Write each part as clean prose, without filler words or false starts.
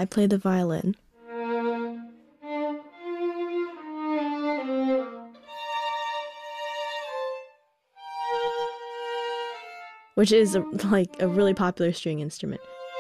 I play the violin. Which is like a really popular string instrument.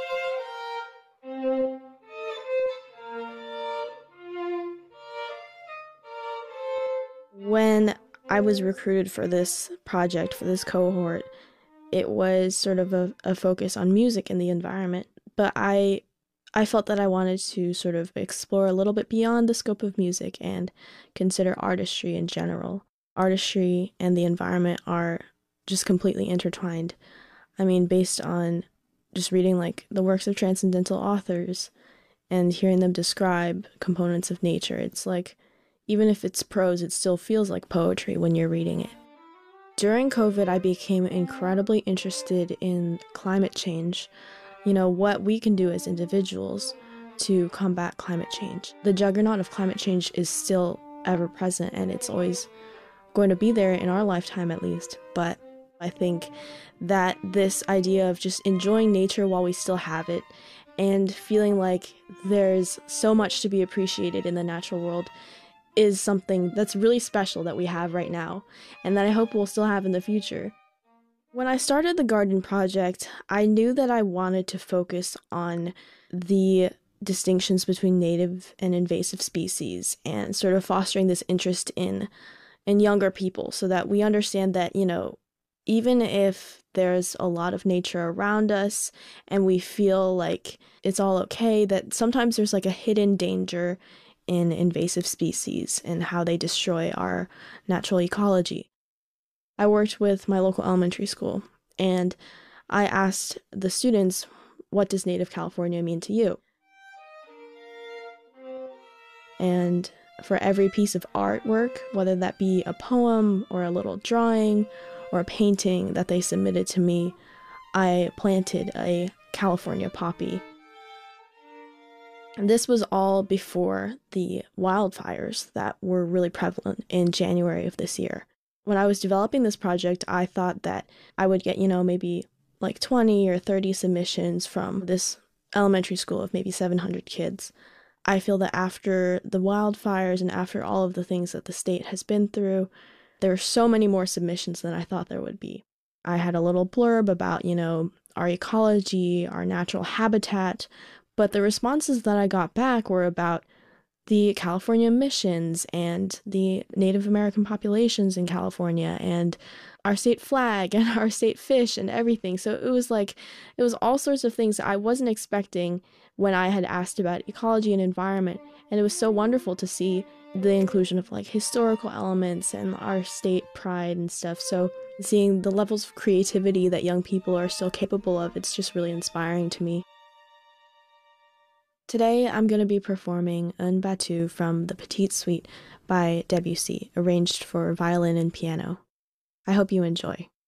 When I was recruited for this project, for this cohort, it was sort of a focus on music and the environment. But I felt that I wanted to sort of explore a little bit beyond the scope of music and consider artistry in general. Artistry and the environment are just completely intertwined. I mean, based on just reading like the works of transcendental authors and hearing them describe components of nature, it's like, even if it's prose, it still feels like poetry when you're reading it. During COVID, I became incredibly interested in climate change, what we can do as individuals to combat climate change. The juggernaut of climate change is still ever present, and it's always going to be there in our lifetime at least. But I think that this idea of just enjoying nature while we still have it and feeling like there's so much to be appreciated in the natural world is something that's really special that we have right now, and that I hope we'll still have in the future. When I started the garden project, I knew that I wanted to focus on the distinctions between native and invasive species and sort of fostering this interest in younger people so that we understand that, even if there's a lot of nature around us and we feel like it's all okay, that sometimes there's like a hidden danger in invasive species and how they destroy our natural ecology. I worked with my local elementary school, and I asked the students, what does Native California mean to you? And for every piece of artwork, whether that be a poem or a little drawing or a painting that they submitted to me, I planted a California poppy. And this was all before the wildfires that were really prevalent in January of this year. When I was developing this project, I thought that I would get, maybe like 20 or 30 submissions from this elementary school of maybe 700 kids. I feel that after the wildfires and after all of the things that the state has been through, there are so many more submissions than I thought there would be. I had a little blurb about, our ecology, our natural habitat, but the responses that I got back were about the California missions and the Native American populations in California and our state flag and our state fish and everything. So it was all sorts of things that I wasn't expecting when I had asked about ecology and environment. And it was so wonderful to see the inclusion of like historical elements and our state pride and stuff. So seeing the levels of creativity that young people are still capable of, it's just really inspiring to me. Today, I'm going to be performing Un Battue from the Petite Suite by Debussy, arranged for violin and piano. I hope you enjoy.